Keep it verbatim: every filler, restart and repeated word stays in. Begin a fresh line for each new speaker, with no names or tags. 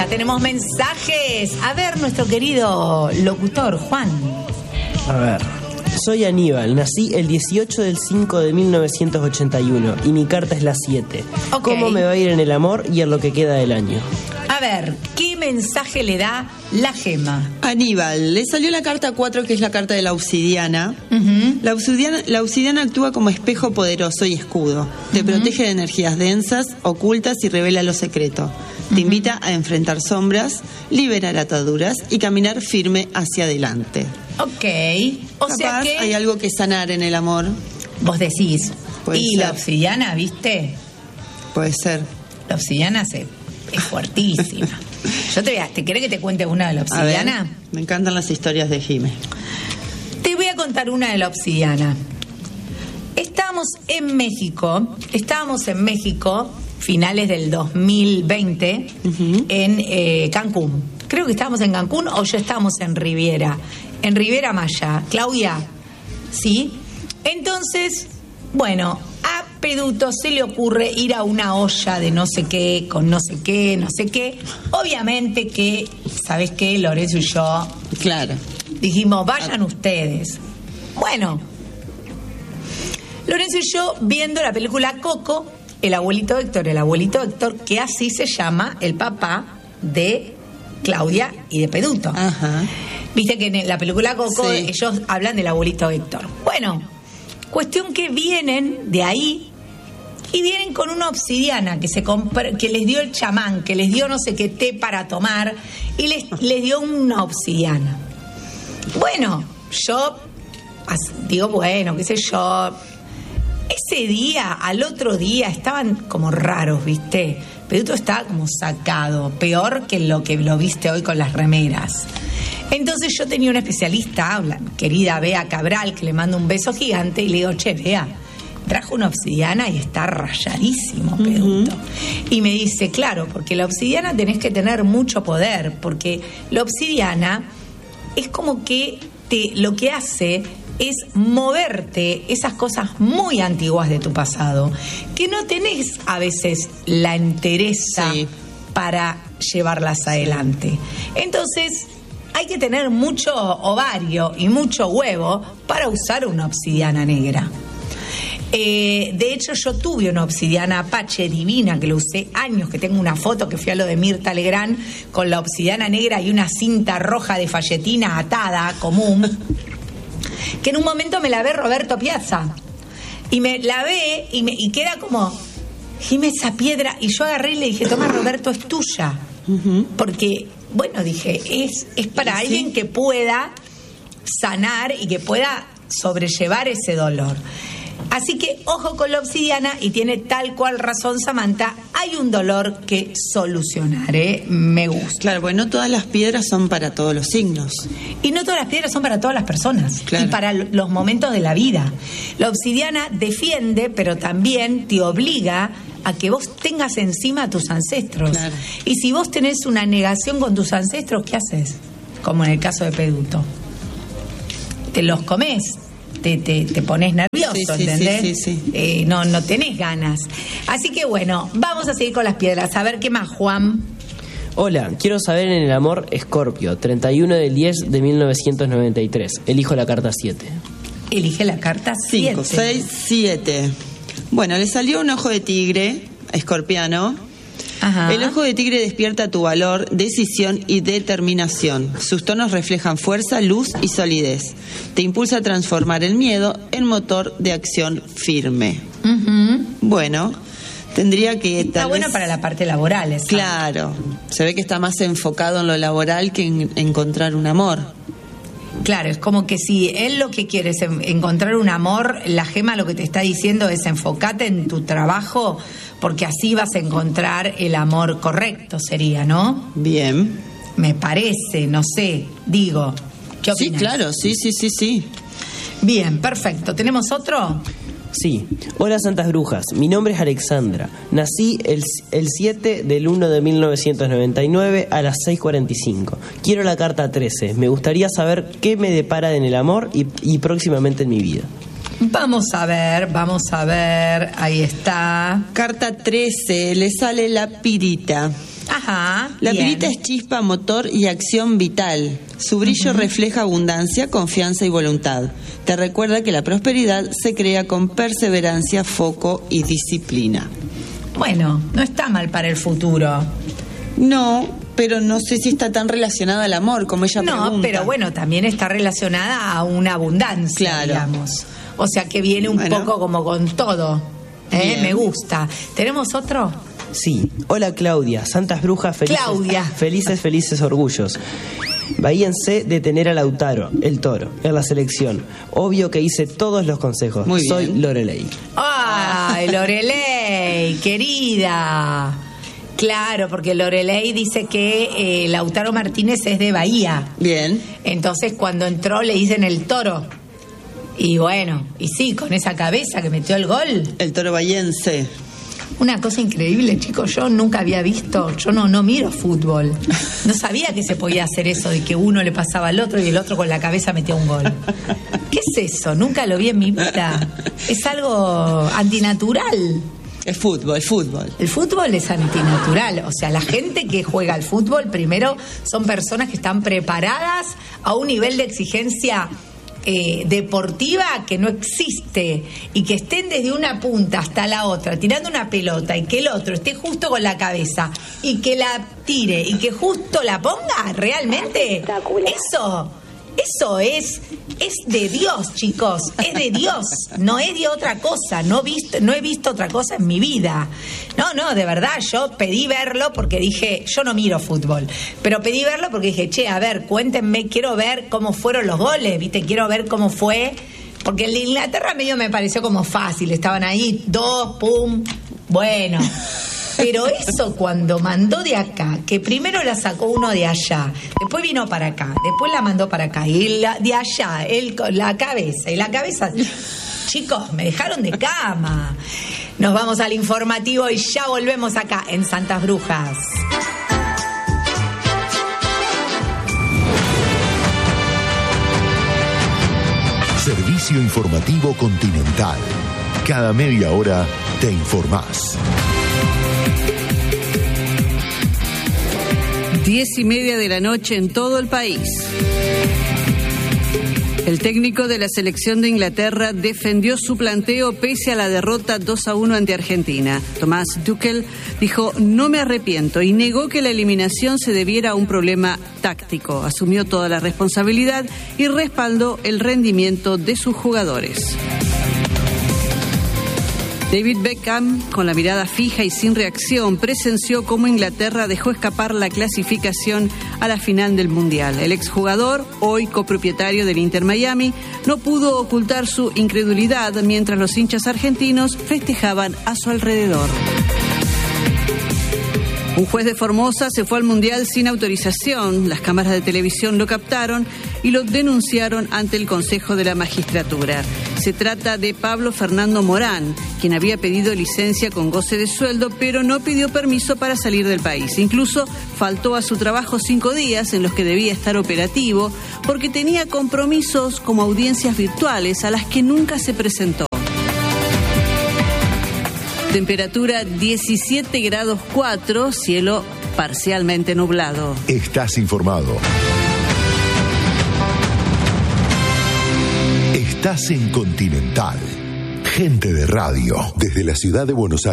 Ya tenemos mensajes. A ver, nuestro querido locutor, Juan.
A ver. Soy Aníbal, nací el dieciocho del cinco de mil novecientos ochenta y uno y mi carta es la siete.
Okay.
¿Cómo me va a ir en el amor y en lo que queda del año?
A ver, ¿qué mensaje le da la Gema?
Aníbal, le salió la carta cuatro, que es la carta de la obsidiana. Uh-huh. La obsidiana. La obsidiana actúa como espejo poderoso y escudo. Te uh-huh. protege de energías densas, ocultas y revela lo secreto. Te uh-huh. invita a enfrentar sombras, liberar ataduras y caminar firme hacia adelante.
Ok. O
Capaz
sea que
hay algo que sanar en el amor.
Vos decís.
Puede
y
ser.
La obsidiana, ¿viste?
Puede ser.
La obsidiana se, es fuertísima. Yo te voy a, ¿te querés que te cuente una de la obsidiana?
A ver, me encantan las historias de Jime.
Te voy a contar una de la obsidiana. Estábamos en México, estábamos en México, finales del dos mil veinte, uh-huh. en eh, Cancún. Creo que estábamos en Cancún o ya estábamos en Riviera. En Riviera Maya. Claudia, ¿sí? Entonces, bueno, a Peduto se le ocurre ir a una olla de no sé qué, con no sé qué, no sé qué. Obviamente que, ¿sabes qué? Lorenzo y yo...
Claro.
Dijimos, vayan ustedes. Bueno, Lorenzo y yo viendo la película Coco, el abuelito Héctor, el abuelito Héctor, que así se llama el papá de Claudia y de Peduto.
Ajá.
Viste que en la película Coco
sí.
ellos hablan del abuelito Héctor. Bueno, cuestión que vienen de ahí y vienen con una obsidiana que se compr- que les dio el chamán, que les dio no sé qué té para tomar y les, les dio una obsidiana. Bueno, yo digo, bueno, qué sé yo. Ese día, al otro día, estaban como raros, ¿viste? Peduto estaba como sacado, peor que lo que lo viste hoy con las remeras. Entonces yo tenía una especialista, habla, querida Bea Cabral, que le mando un beso gigante, y le digo, che, Bea, trajo una obsidiana y está rayadísimo, Peduto. Uh-huh. Y me dice, claro, porque la obsidiana tenés que tener mucho poder, porque la obsidiana es como que te, lo que hace es moverte esas cosas muy antiguas de tu pasado, que no tenés a veces la entereza sí. para llevarlas adelante. Entonces, hay que tener mucho ovario y mucho huevo para usar una obsidiana negra. Eh, de hecho, yo tuve una obsidiana Apache divina que lo usé años, que tengo una foto que fui a lo de Mirta Legrand con la obsidiana negra y una cinta roja de falletina atada común, que en un momento me la ve Roberto Piazza y me la ve y, me, y queda como, Jime, esa piedra, y yo agarré y le dije, toma, Roberto, es tuya. Uh-huh. Porque, bueno, dije, es, es para ¿sí? alguien que pueda sanar y que pueda sobrellevar ese dolor. Así que ojo con la obsidiana, y tiene tal cual razón Samantha, hay un dolor que solucionar, ¿eh? Me gusta.
Claro, porque no todas las piedras son para todos los signos.
Y no todas las piedras son para todas las personas, claro. Y para los momentos de la vida. La obsidiana defiende, pero también te obliga a que vos tengas encima a tus ancestros. Claro. Y si vos tenés una negación con tus ancestros, ¿qué haces? Como en el caso de Peduto. Te los comés. Te, te, te pones nervioso, sí, sí, ¿entendés?
Sí, sí, sí.
Eh, no, no tenés ganas. Así que bueno, vamos a seguir con las piedras. A ver qué más, Juan.
Hola, quiero saber en el amor Escorpio, treinta y uno del diez de mil novecientos noventa y tres. Elijo la carta siete.
Elige la carta siete.
cinco, seis, siete. Bueno, le salió un ojo de tigre, escorpiano. Ajá. El ojo de tigre despierta tu valor, decisión y determinación. Sus tonos reflejan fuerza, luz y solidez. Te impulsa a transformar el miedo en motor de acción firme. Uh-huh. Bueno, tendría que...
Está
tal
bueno
vez...
para la parte laboral, ¿sabes?
Claro, se ve que está más enfocado en lo laboral que en encontrar un amor.
Claro, es como que si él lo que quiere es encontrar un amor, la Gema lo que te está diciendo es enfócate en tu trabajo, porque así vas a encontrar el amor correcto, sería, ¿no?
Bien.
Me parece, no sé, digo. ¿Qué opinas?
Sí, claro, sí, sí, sí, sí.
Bien, perfecto. ¿Tenemos otro?
Sí. Hola, Santas Brujas. Mi nombre es Alexandra. Nací el, el siete del uno de mil novecientos noventa y nueve a las seis cuarenta y cinco. Quiero la carta trece. Me gustaría saber qué me depara en el amor y, y próximamente en mi vida.
Vamos a ver, vamos a ver. Ahí está.
Carta trece. Le sale la pirita.
Ajá.
La
bien.
pirita es chispa, motor y acción vital. Su brillo uh-huh. refleja abundancia, confianza y voluntad. Te recuerda que la prosperidad se crea con perseverancia, foco y disciplina.
Bueno, no está mal para el futuro.
No, pero no sé si está tan relacionada al amor como ella
no,
pregunta.
No, pero bueno, también está relacionada a una abundancia,
claro.
digamos. O sea que viene un bueno. poco como con todo. ¿eh? Me gusta. ¿Tenemos otro?
Sí. Hola Claudia, Santas Brujas, felices,
Claudia.
felices, felices orgullos. Bahíense de tener a Lautaro, el toro, en la selección. Obvio que hice todos los consejos.
Muy
Soy
bien.
Lorelei.
¡Ay, Lorelei, querida! Claro, porque Lorelei dice que eh, Lautaro Martínez es de Bahía.
Bien.
Entonces cuando entró le dicen el toro. Y bueno, y sí, con esa cabeza que metió el gol.
El toro bahiense.
Una cosa increíble, chicos, yo nunca había visto, yo no, no miro fútbol. No sabía que se podía hacer eso de que uno le pasaba al otro y el otro con la cabeza metía un gol. ¿Qué es eso? Nunca lo vi en mi vida. Es algo antinatural.
Es fútbol, es fútbol.
El fútbol es antinatural. O sea, la gente que juega al fútbol, primero, son personas que están preparadas a un nivel de exigencia Eh, deportiva que no existe, y que estén desde una punta hasta la otra tirando una pelota y que el otro esté justo con la cabeza y que la tire y que justo la ponga, realmente eso eso es es de Dios, chicos, es de Dios, no es de otra cosa. No visto, no he visto otra cosa en mi vida. No, no, de verdad, yo pedí verlo porque dije, yo no miro fútbol, pero pedí verlo porque dije, che, a ver, cuéntenme, quiero ver cómo fueron los goles, ¿viste? Quiero ver cómo fue, porque el de Inglaterra medio me pareció como fácil, estaban ahí, dos, pum, bueno. Pero eso cuando mandó de acá, que primero la sacó uno de allá, después vino para acá, después la mandó para acá, y la, de allá, el, la cabeza, y la cabeza... Chicos, me dejaron de cama. Nos vamos al informativo y ya volvemos acá en Santas Brujas.
Servicio informativo Continental. Cada media hora te informás.
Diez y media de la noche en todo el país. El técnico de la selección de Inglaterra defendió su planteo pese a la derrota dos a uno ante Argentina. Thomas Tuchel dijo, no me arrepiento, y negó que la eliminación se debiera a un problema táctico. Asumió toda la responsabilidad y respaldó el rendimiento de sus jugadores. David Beckham, con la mirada fija y sin reacción, presenció cómo Inglaterra dejó escapar la clasificación a la final del Mundial. El exjugador, hoy copropietario del Inter Miami, no pudo ocultar su incredulidad mientras los hinchas argentinos festejaban a su alrededor. Un juez de Formosa se fue al Mundial sin autorización. Las cámaras de televisión lo captaron y lo denunciaron ante el Consejo de la Magistratura. Se trata de Pablo Fernando Morán, quien había pedido licencia con goce de sueldo, pero no pidió permiso para salir del país. Incluso faltó a su trabajo cinco días en los que debía estar operativo porque tenía compromisos como audiencias virtuales a las que nunca se presentó. Temperatura diecisiete grados cuatro, cielo parcialmente nublado.
Estás informado. Estás en Continental. Gente de radio, desde la ciudad de Buenos Aires.